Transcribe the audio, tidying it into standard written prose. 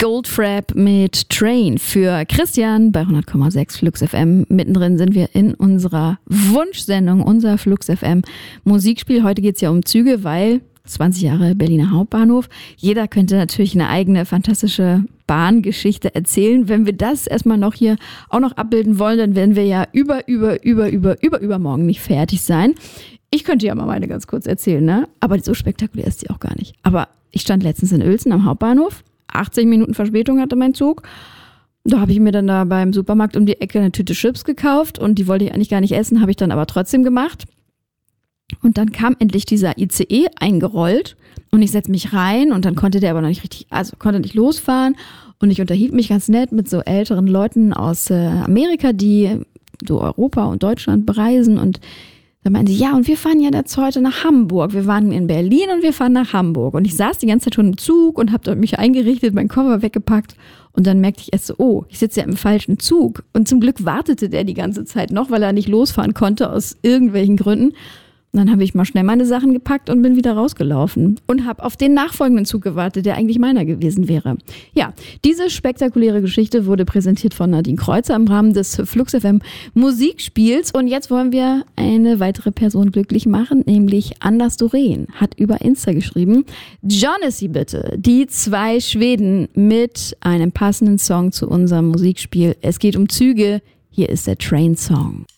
Goldfrapp mit Train für Christian bei 100,6 Flux FM. Mittendrin sind wir in unserer Wunschsendung, unser Flux FM Musikspiel. Heute geht es ja um Züge, weil 20 Jahre Berliner Hauptbahnhof. Jeder könnte natürlich eine eigene fantastische Bahngeschichte erzählen. Wenn wir das erstmal noch hier auch noch abbilden wollen, dann werden wir ja übermorgen nicht fertig sein. Ich könnte ja mal meine ganz kurz erzählen, ne? Aber so spektakulär ist sie auch gar nicht. Aber ich stand letztens in Uelzen am Hauptbahnhof. 80 Minuten Verspätung hatte mein Zug. Da habe ich mir dann da beim Supermarkt um die Ecke eine Tüte Chips gekauft und die wollte ich eigentlich gar nicht essen, habe ich dann aber trotzdem gemacht. Und dann kam endlich dieser ICE eingerollt und ich setze mich rein und dann konnte der aber noch nicht richtig, also konnte nicht losfahren und ich unterhielt mich ganz nett mit so älteren Leuten aus Amerika, die so Europa und Deutschland bereisen und da meinen sie, ja, und wir fahren ja jetzt heute nach Hamburg. Wir waren in Berlin und wir fahren nach Hamburg. Und ich saß die ganze Zeit schon im Zug und habe mich eingerichtet, meinen Koffer weggepackt. Und dann merkte ich erst so, oh, ich sitze ja im falschen Zug. Und zum Glück wartete der die ganze Zeit noch, weil er nicht losfahren konnte aus irgendwelchen Gründen. Und dann habe ich mal schnell meine Sachen gepackt und bin wieder rausgelaufen und habe auf den nachfolgenden Zug gewartet, der eigentlich meiner gewesen wäre. Ja, diese spektakuläre Geschichte wurde präsentiert von Nadine Kreuzer im Rahmen des Flux FM Musikspiels. Und jetzt wollen wir eine weitere Person glücklich machen, nämlich Anders Doreen hat über Insta geschrieben, Johnessy bitte, die 2 Schweden mit einem passenden Song zu unserem Musikspiel. Es geht um Züge, hier ist der Train-Song.